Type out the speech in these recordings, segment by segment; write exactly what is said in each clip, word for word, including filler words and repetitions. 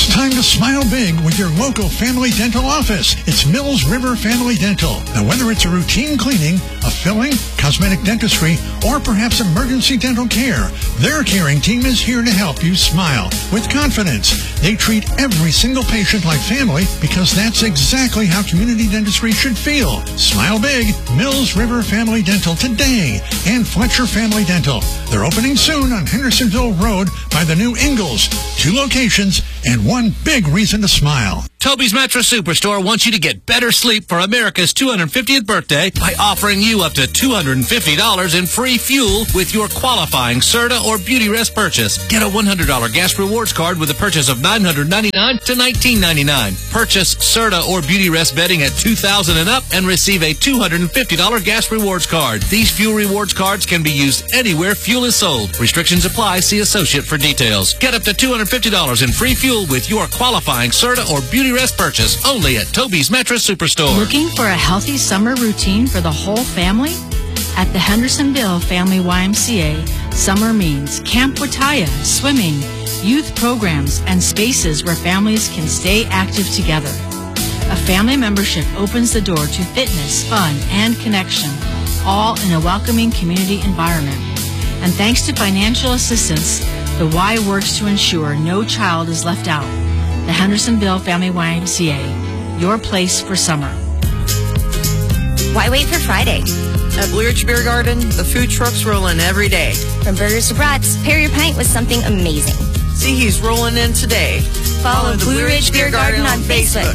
It's time to smile big with your local family dental office. It's Mills River Family Dental. Now, whether it's a routine cleaning, a filling, cosmetic dentistry, or perhaps emergency dental care, their caring team is here to help you smile with confidence. They treat every single patient like family because that's exactly how community dentistry should feel. Smile big, Mills River Family Dental today, and Fletcher Family Dental. They're opening soon on Hendersonville Road by the new Ingalls. Two locations and one big reason to smile. Toby's Mattress Superstore wants you to get better sleep for America's two hundred fiftieth birthday by offering you up to two hundred fifty dollars in free fuel with your qualifying Serta or Beauty Rest purchase. Get a one hundred dollars gas rewards card with a purchase of nine hundred ninety-nine dollars to nineteen ninety-nine dollars. Purchase Serta or Beauty Rest bedding at two thousand dollars and up and receive a two hundred fifty dollars gas rewards card. These fuel rewards cards can be used anywhere fuel is sold. Restrictions apply. See associate for details. Get up to two hundred fifty dollars in free fuel with your qualifying Serta or Beauty Rest purchase only at Toby's Mattress Superstore. Looking for a healthy summer routine for the whole family? At the Hendersonville Family Y M C A, summer means Camp Wataya, swimming, youth programs, and spaces where families can stay active together. A family membership opens the door to fitness, fun, and connection, all in a welcoming community environment. And thanks to financial assistance, the Y works to ensure no child is left out. The Hendersonville Family Y M C A, your place for summer. Why wait for Friday? At Blue Ridge Beer Garden, the food truck's rolling every day. From burgers to brats, pair your pint with something amazing. See, he's rolling in today. Follow, Follow the Blue Ridge Beer Garden on Facebook.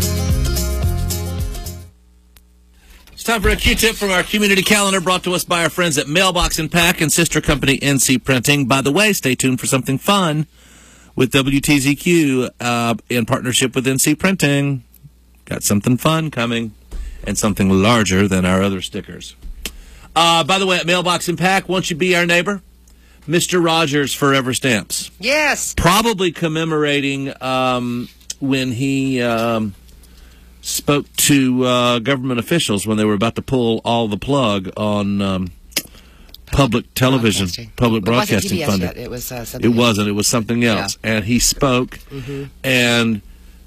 It's time for a Q-tip from our community calendar brought to us by our friends at Mailbox and Pack and sister company N C Printing. By the way, stay tuned for something fun with W T Z Q uh, in partnership with N C Printing. Got something fun coming and something larger than our other stickers. Uh, by the way, at Mailbox and Pack, won't you be our neighbor? Mister Rogers Forever Stamps. Yes. Probably commemorating um, when he um, spoke to uh, government officials when they were about to pull all the plug on um, public television, broadcasting. public It broadcasting wasn't P B S funding. yet. It was uh, something It else. wasn't. It was something else. Yeah. And he spoke Mm-hmm. and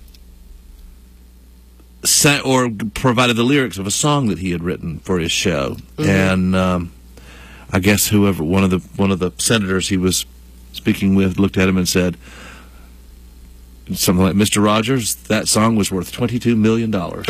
sang, or provided the lyrics of a song that he had written for his show. Mm-hmm. And um, I guess whoever one of the one of the senators he was speaking with looked at him and said something like, "Mister Rogers, that song was worth twenty-two million dollars."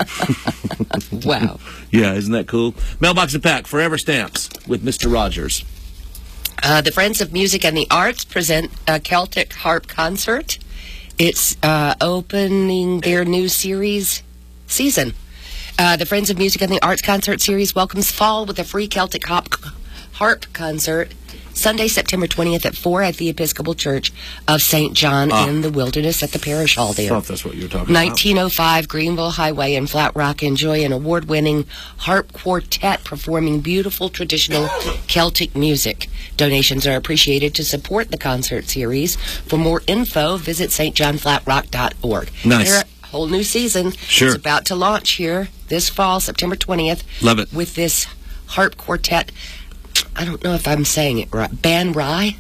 Wow. Yeah, isn't that cool? Mailbox and Pack, Forever Stamps with Mister Rogers. Uh, the Friends of Music and the Arts present a Celtic Harp Concert. It's uh, opening their new series season. Uh, the Friends of Music and the Arts Concert Series welcomes fall with a free Celtic harp, harp concert Sunday, September twentieth at four at the Episcopal Church of Saint John Ah. in the Wilderness at the Parish Hall I there. thought that's what you were talking nineteen oh five Greenville Highway in Flat Rock. Enjoy an award-winning harp quartet performing beautiful traditional Celtic music. Donations are appreciated to support the concert series. For more info, visit s t john flat rock dot org. Nice. They're a whole new season. Sure. It's about to launch here this fall, September twentieth. Love it. With this harp quartet. I don't know if I'm saying it right. Ban Rye?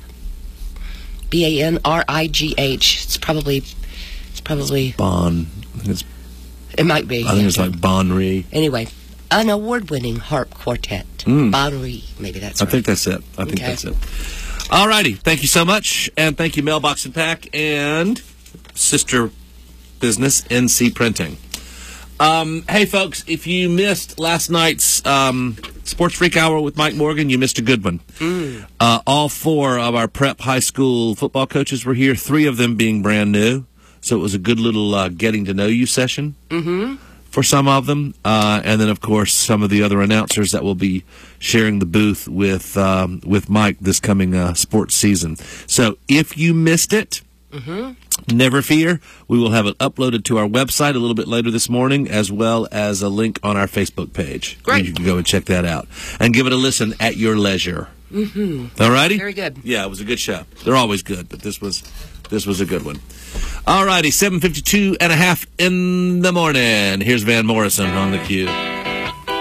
B A N R I G H. It's probably, it's probably, Bon. It's, it might be. I think it's like Bonry. Anyway, an award-winning harp quartet. Mm. Bonry, maybe that's I right. think that's it. I think Okay. that's it. All righty. Thank you so much. And thank you, Mailbox and Pack and sister business, N C Printing. Um, hey, folks, if you missed last night's um, Sports Freak Hour with Mike Morgan, you missed a good one. Mm. Uh, all four of our prep high school football coaches were here, three of them being brand new. So it was a good little uh, getting to know you session Mm-hmm. for some of them. Uh, and then, of course, some of the other announcers that will be sharing the booth with um, with Mike this coming uh, sports season. So if you missed it, Mm-hmm. never fear. We will have it uploaded to our website a little bit later this morning, as well as a link on our Facebook page. Great. You can go and check that out and give it a listen at your leisure. Mm-hmm. All righty? Very good. Yeah, it was a good show. They're always good, but this was this was a good one. All righty, seven fifty-two and a half in the morning. Here's Van Morrison on the cue.